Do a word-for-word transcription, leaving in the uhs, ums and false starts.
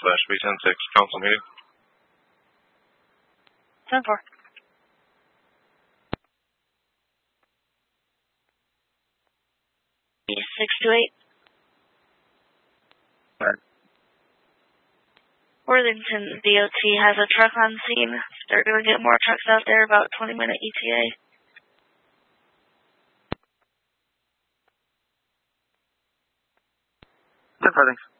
slash B ten six council meeting. ten four. six two eight. Alright. Worthington D O T has a truck on scene. They're going to get more trucks out there, about twenty minute E T A. ten four, thanks.